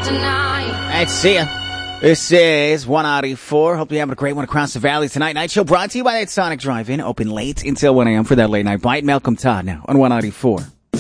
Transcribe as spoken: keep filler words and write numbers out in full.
Alright, see ya. This is one ninety-four. Hope you're having a great one across the valley tonight. Night show brought to you by that Sonic Drive-In. Open late until one a.m. for that late night bite. Malcolm Todd now on one ninety-four.